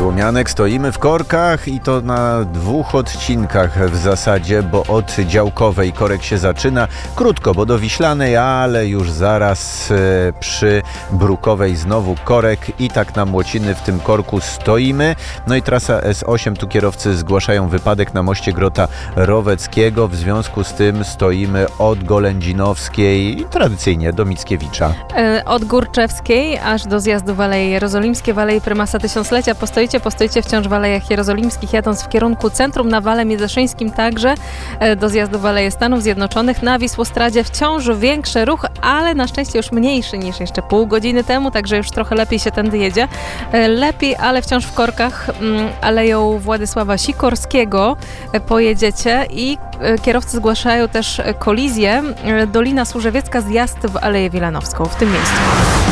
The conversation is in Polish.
Słomianek. Stoimy w korkach i to na 2 odcinkach w zasadzie, bo od Działkowej korek się zaczyna. Krótko, bo do Wiślanej, ale już zaraz przy Brukowej znowu korek i tak na Młociny w tym korku stoimy. No i trasa S8, tu kierowcy zgłaszają wypadek na moście Grota Roweckiego. W związku z tym stoimy od Golędzinowskiej, tradycyjnie do Mickiewicza. Od Górczewskiej aż do zjazdu w Aleje Jerozolimskie, w Alei Prymasa Tysiąclecia. Postoicie wciąż w Alejach Jerozolimskich, jadąc w kierunku centrum, na Wale Miedeszyńskim także do zjazdu w Aleje Stanów Zjednoczonych. Na Wisłostradzie wciąż większy ruch, ale na szczęście już mniejszy niż jeszcze pół godziny temu, także już trochę lepiej się tędy jedzie. Lepiej, ale wciąż w korkach Aleją Władysława Sikorskiego pojedziecie i kierowcy zgłaszają też kolizję. Dolina Służewiecka, zjazd w Aleję Wilanowską w tym miejscu.